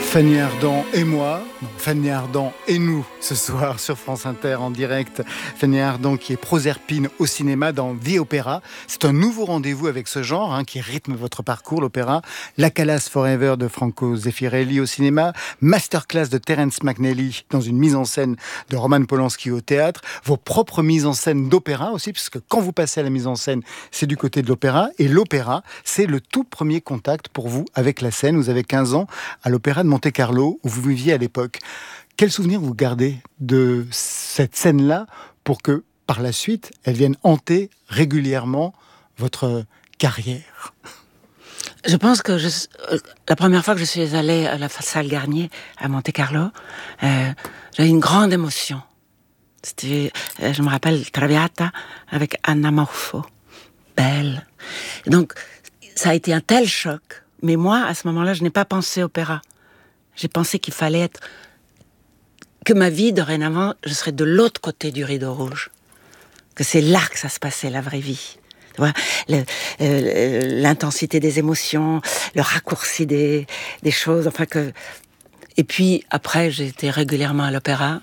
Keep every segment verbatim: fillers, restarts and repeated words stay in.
Fanny Ardant et moi, non, Fanny Ardant et nous, ce soir sur France Inter en direct. Fanny Ardant qui est Proserpine au cinéma dans The Opera. C'est un nouveau rendez-vous avec ce genre hein, qui rythme votre parcours, l'opéra. La Calas Forever de Franco Zeffirelli au cinéma. Masterclass de Terence McNally dans une mise en scène de Roman Polanski au théâtre. Vos propres mises en scène d'opéra aussi, puisque quand vous passez à la mise en scène, c'est du côté de l'opéra. Et l'opéra, c'est le tout premier contact pour vous avec la scène. Vous avez quinze ans à l'Opéra de Monte-Carlo, où vous viviez à l'époque. Quel souvenir vous gardez de cette scène-là pour que, par la suite, elle vienne hanter régulièrement votre carrière? Je pense que je, euh, la première fois que je suis allée à la salle Garnier à Monte-Carlo, euh, j'avais une grande émotion. C'était, euh, je me rappelle, Traviata avec Anna Morfo. Belle. Et donc, ça a été un tel choc. Mais moi, à ce moment-là, je n'ai pas pensé opéra. J'ai pensé qu'il fallait être... que ma vie, dorénavant, je serais de l'autre côté du rideau rouge. Que c'est là que ça se passait, la vraie vie. Tu vois, le, euh, l'intensité des émotions, le raccourci des, des choses, enfin que... Et puis, après, j'ai été régulièrement à l'opéra.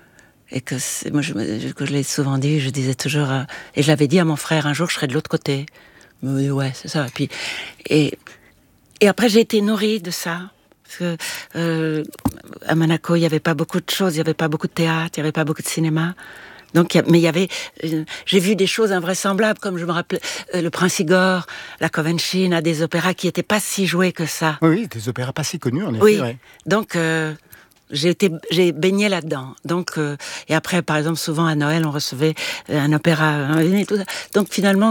Et que, c'est, moi, je, que je l'ai souvent dit, je disais toujours... Euh, et je l'avais dit à mon frère, un jour, je serai de l'autre côté. Il me dit, ouais, c'est ça. Et puis... Et, et après, j'ai été nourrie de ça. Parce que euh, à Monaco, il n'y avait pas beaucoup de choses, il n'y avait pas beaucoup de théâtre, il n'y avait pas beaucoup de cinéma. Donc, y a, mais il y avait, euh, j'ai vu des choses invraisemblables, comme je me rappelle euh, le Prince Igor, la Covenchina, des opéras qui n'étaient pas si joués que ça. Oui, des opéras pas si connus, en effet. Oui, ouais. donc euh, j'ai été, j'ai baigné là-dedans. Donc, euh, et après, par exemple, souvent à Noël, on recevait euh, un opéra, un, et tout ça. Donc finalement.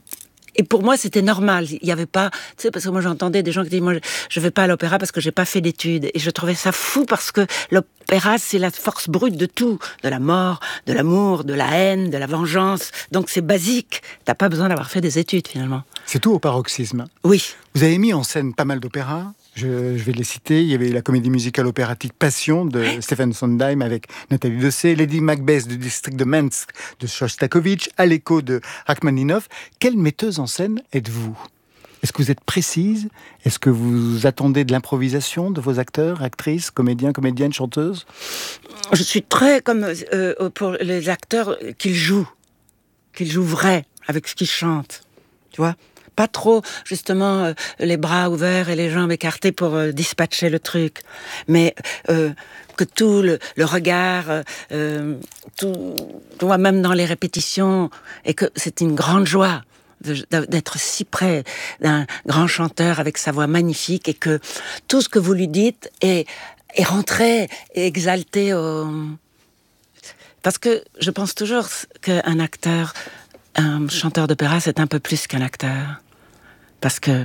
Et pour moi, c'était normal. Il n'y avait pas, tu sais, parce que moi, j'entendais des gens qui disaient, moi, je vais pas à l'opéra parce que j'ai pas fait d'études. Et je trouvais ça fou parce que l'opéra, c'est la force brute de tout. De la mort, de l'amour, de la haine, de la vengeance. Donc, c'est basique. T'as pas besoin d'avoir fait des études, finalement. C'est tout au paroxysme. Oui. Vous avez mis en scène pas mal d'opéras. Je, je vais les citer. Il y avait la comédie musicale opératique Passion de Stephen Sondheim avec Nathalie Dessay, Lady Macbeth du district de Minsk de Shostakovich, Aleko de Rachmaninoff. Quelle metteuse en scène êtes-vous? Est-ce que vous êtes précise? Est-ce que vous attendez de l'improvisation de vos acteurs, actrices, comédiens, comédiennes, chanteuses? Je suis très comme euh, pour les acteurs qu'ils jouent, qu'ils jouent vrai avec ce qu'ils chantent, tu vois. Pas trop, justement, euh, les bras ouverts et les jambes écartées pour euh, dispatcher le truc. Mais euh, que tout le, le regard, euh, tout, tu vois, même dans les répétitions, et que c'est une grande joie de, d'être si près d'un grand chanteur avec sa voix magnifique, et que tout ce que vous lui dites est, est rentré, est exalté au... Parce que je pense toujours qu'un acteur, un chanteur d'opéra, c'est un peu plus qu'un acteur. Parce que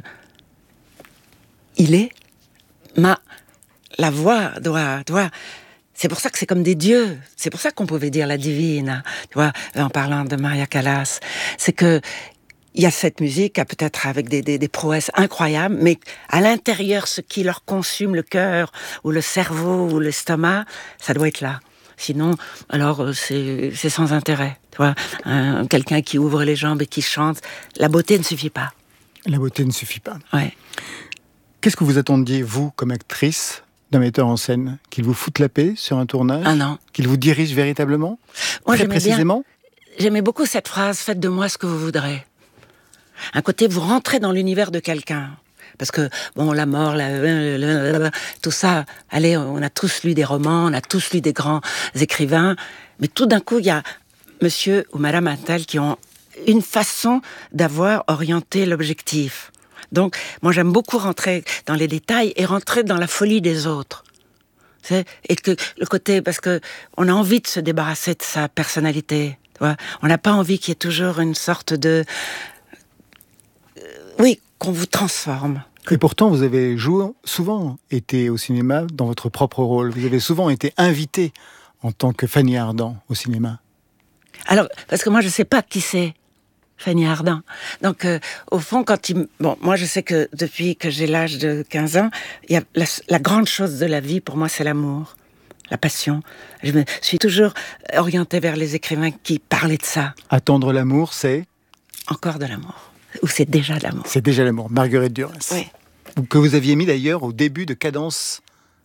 il est, ma, la voix doit, doit, c'est pour ça que c'est comme des dieux. C'est pour ça qu'on pouvait dire la divine, tu vois, en parlant de Maria Callas. C'est que il y a cette musique, peut-être avec des, des, des prouesses incroyables, mais à l'intérieur, ce qui leur consume le cœur, ou le cerveau, ou l'estomac, ça doit être là. Sinon, alors c'est, c'est sans intérêt. Tu vois, un, quelqu'un qui ouvre les jambes et qui chante, la beauté ne suffit pas. La beauté ne suffit pas. Ouais. Qu'est-ce que vous attendiez, vous, comme actrice, d'un metteur en scène? Qu'il vous foute la paix sur un tournage? Ah non. Qu'il vous dirige véritablement? Moi, Très j'aimais précisément bien, j'aimais beaucoup cette phrase, faites de moi ce que vous voudrez. Un côté, vous rentrez dans l'univers de quelqu'un. Parce que, bon, la mort, la, la, la, la, tout ça, allez, on a tous lu des romans, on a tous lu des grands écrivains, mais tout d'un coup, il y a monsieur ou madame Attal qui ont une façon d'avoir orienté l'objectif. Donc, moi, j'aime beaucoup rentrer dans les détails et rentrer dans la folie des autres. C'est, et que le côté, parce que on a envie de se débarrasser de sa personnalité. Tu vois, on n'a pas envie qu'il y ait toujours une sorte de, euh, oui, qu'on vous transforme. Et pourtant, vous avez joué, souvent été au cinéma dans votre propre rôle. Vous avez souvent été invité en tant que Fanny Ardant au cinéma. Alors, parce que moi, je sais pas qui c'est. Fanny Ardant. Donc, euh, au fond, quand il... Bon, moi, je sais que depuis que j'ai l'âge de quinze ans, il y a la, la grande chose de la vie, pour moi, c'est l'amour, la passion. Je me suis toujours orientée vers les écrivains qui parlaient de ça. Attendre l'amour, c'est? Encore de l'amour. Ou c'est déjà de l'amour. C'est déjà l'amour. Marguerite Duras. Oui. Que vous aviez mis d'ailleurs au début de Cadence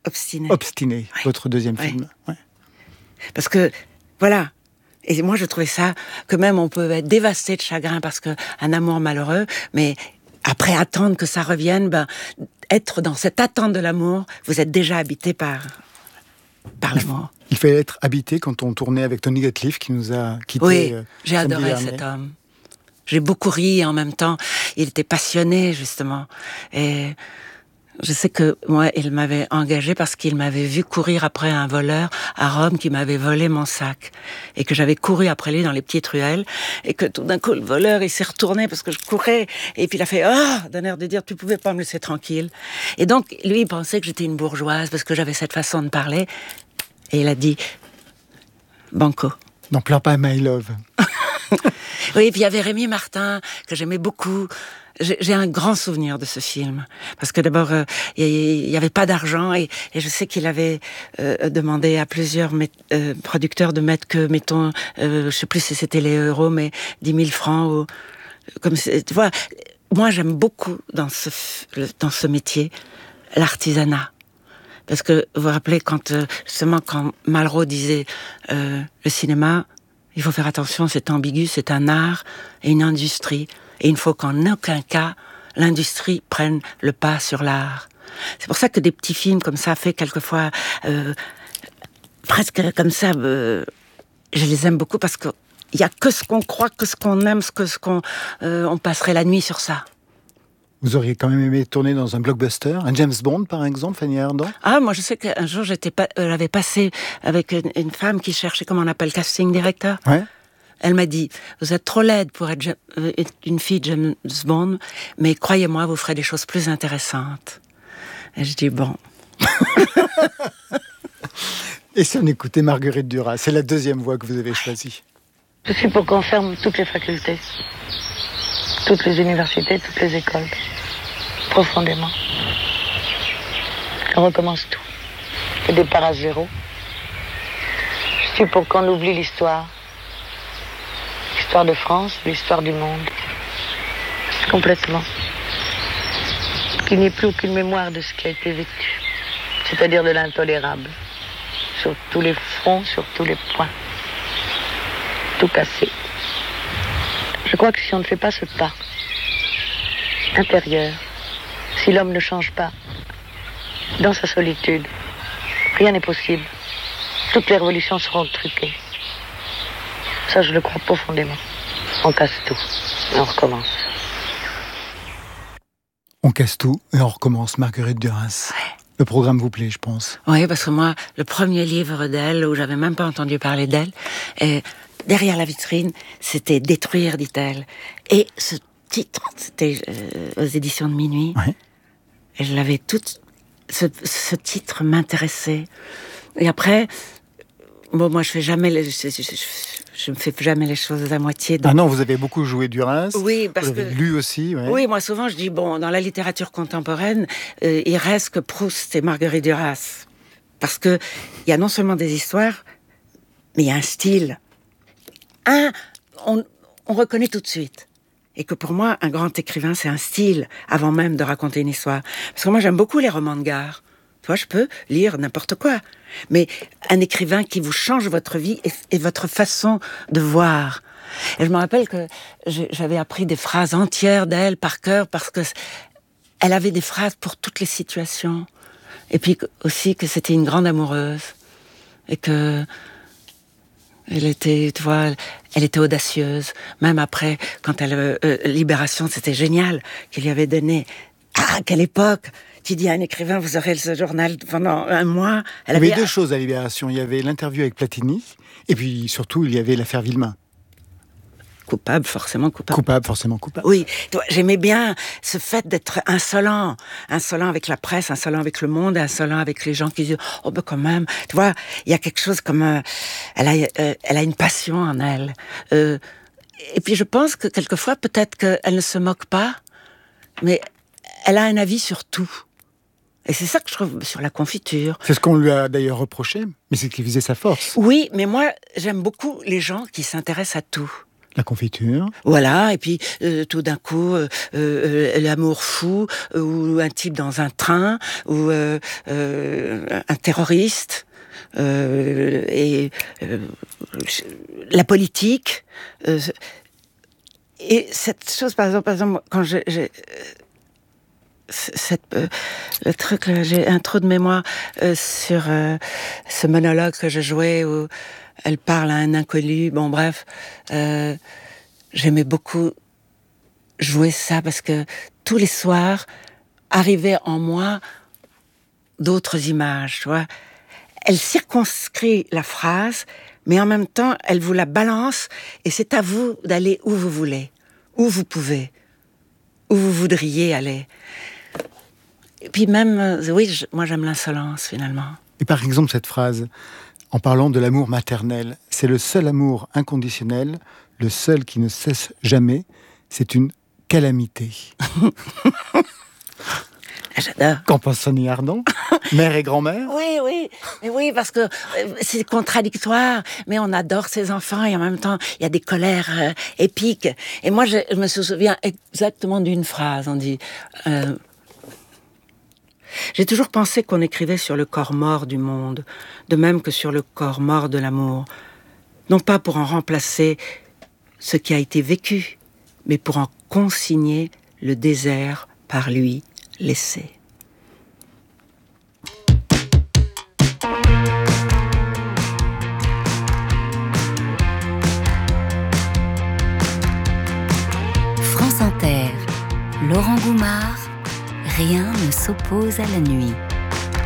Obstiné. Obstiné, ouais. votre deuxième ouais. film. Ouais. Parce que, voilà. Et moi, je trouvais ça, que même on peut être dévasté de chagrin parce qu'un amour malheureux, mais après attendre que ça revienne, ben, être dans cette attente de l'amour, vous êtes déjà habité par, par l'amour. Il fallait être habité quand on tournait avec Tony Gatliff qui nous a quittés. Oui, euh, j'ai adoré dernier. cet homme. J'ai beaucoup ri et en même temps, il était passionné, justement. Et je sais que moi, il m'avait engagé parce qu'il m'avait vu courir après un voleur à Rome qui m'avait volé mon sac. Et que j'avais couru après lui dans les petites ruelles. Et que tout d'un coup, le voleur, il s'est retourné parce que je courais. Et puis il a fait « Ah !» d'un air de dire « Tu pouvais pas me laisser tranquille. » Et donc, lui, il pensait que j'étais une bourgeoise parce que j'avais cette façon de parler. Et il a dit « Banco ». N'en pleure pas, My Love. Oui, et puis il y avait Rémi Martin, que j'aimais beaucoup. J'ai, j'ai un grand souvenir de ce film. Parce que d'abord, euh, il n'y avait pas d'argent et, et je sais qu'il avait euh, demandé à plusieurs met, euh, producteurs de mettre que, mettons, euh, je sais plus si c'était les euros, mais dix mille francs. Ou, comme tu vois, moi j'aime beaucoup dans ce, dans ce métier l'artisanat. Parce que vous vous rappelez, quand, justement, quand Malraux disait euh, le cinéma, il faut faire attention, c'est ambigu, c'est un art et une industrie. Et il ne faut qu'en aucun cas, l'industrie prenne le pas sur l'art. C'est pour ça que des petits films comme ça, faits quelquefois, euh, presque comme ça, euh, je les aime beaucoup parce qu'il n'y a que ce qu'on croit, que ce qu'on aime, que ce qu'on... Euh, on passerait la nuit sur ça. Vous auriez quand même aimé tourner dans un blockbuster, un James Bond par exemple, Fanny Ardant? Ah, moi je sais qu'un jour j'étais pas, euh, j'avais passé avec une, une femme qui cherchait, comment on appelle, casting director. Ouais. Elle m'a dit, vous êtes trop laide pour être euh, une fille James Bond, mais croyez-moi, vous ferez des choses plus intéressantes. Et je dis bon. Et si on écoutait Marguerite Duras, c'est la deuxième voix que vous avez choisie. Je suis pour qu'on ferme toutes les facultés, toutes les universités, toutes les écoles, profondément. On recommence tout, le départ à zéro. Je suis pour qu'on oublie l'histoire, l'histoire de France, l'histoire du monde, complètement. Qu'il n'y ait plus aucune mémoire de ce qui a été vécu, c'est-à-dire de l'intolérable, sur tous les fronts, sur tous les points, tout cassé. Je crois que si on ne fait pas ce pas intérieur, si l'homme ne change pas dans sa solitude, rien n'est possible. Toutes les révolutions seront truquées. Ça, je le crois profondément. On casse tout et on recommence. On casse tout et on recommence, Marguerite Duras. Ouais. Le programme vous plaît, je pense. Oui, parce que moi, le premier livre d'elle, où j'avais même pas entendu parler d'elle, et derrière la vitrine, c'était « Détruire », dit-elle. Et ce titre, c'était euh, aux éditions de Minuit. Ouais. Et je l'avais tout... Ce, ce titre m'intéressait. Et après... Bon, moi, je fais jamais, les, je, je, je, je ne fais jamais les choses à moitié. Donc... Ah non, vous avez beaucoup joué Duras. Oui, parce vous avez que lu aussi. Ouais. Oui, moi souvent je dis bon, dans la littérature contemporaine, euh, il reste que Proust et Marguerite Duras, parce que il y a non seulement des histoires, mais il y a un style. Un, on, on reconnaît tout de suite. Et que pour moi, un grand écrivain, c'est un style, avant même de raconter une histoire. Parce que moi, j'aime beaucoup les romans de gare. Tu vois, je peux lire n'importe quoi. Mais un écrivain qui vous change votre vie et, et votre façon de voir. Et je me rappelle que j'avais appris des phrases entières d'elle par cœur parce que elle avait des phrases pour toutes les situations. Et puis aussi que c'était une grande amoureuse. Et que elle était, tu vois, elle était audacieuse. Même après, quand elle... Euh, Libération, c'était génial qu'il lui avait donné. Ah, quelle époque! Tu dis à un écrivain, vous aurez ce journal pendant un mois. Elle il y avait avait deux choses à Libération. Il y avait l'interview avec Platini, et puis surtout, il y avait l'affaire Villemain. Coupable, forcément coupable. Coupable, forcément coupable. Oui, j'aimais bien ce fait d'être insolent. Insolent avec la presse, insolent avec le monde, insolent avec les gens qui disent « Oh ben quand même !» Tu vois, il y a quelque chose comme... Euh, elle, a, euh, elle a une passion en elle. Euh, et puis je pense que quelquefois, peut-être qu'elle ne se moque pas, mais elle a un avis sur tout. Et c'est ça que je trouve sur la confiture. C'est ce qu'on lui a d'ailleurs reproché, mais c'est ce qui faisait sa force. Oui, mais moi, j'aime beaucoup les gens qui s'intéressent à tout. La confiture. Voilà, et puis euh, tout d'un coup, euh, euh, l'amour fou, euh, ou un type dans un train, ou euh, euh, un terroriste, euh, et euh, la politique. Euh, et cette chose, par exemple, par exemple quand j'ai... j'ai Cette, euh, le truc, là, j'ai un trou de mémoire euh, sur euh, ce monologue que je jouais où elle parle à un inconnu. Bon, bref, euh, j'aimais beaucoup jouer ça parce que tous les soirs arrivaient en moi d'autres images, tu vois. Elle circonscrit la phrase, mais en même temps, elle vous la balance et c'est à vous d'aller où vous voulez, où vous pouvez, où vous voudriez aller. Et puis même, euh, oui, je, moi j'aime l'insolence finalement. Et par exemple cette phrase, en parlant de l'amour maternel, c'est le seul amour inconditionnel, le seul qui ne cesse jamais, c'est une calamité. J'adore. Qu'en pense Fanny Ardant, mère et grand-mère? Oui, oui, mais oui, parce que euh, c'est contradictoire, mais on adore ses enfants et en même temps, il y a des colères euh, épiques. Et moi, je, je me souviens exactement d'une phrase, on dit... Euh, J'ai toujours pensé qu'on écrivait sur le corps mort du monde, de même que sur le corps mort de l'amour. Non pas pour en remplacer ce qui a été vécu, mais pour en consigner le désert par lui laissé. France Inter, Laurent Goumard, rien ne s'oppose à la nuit.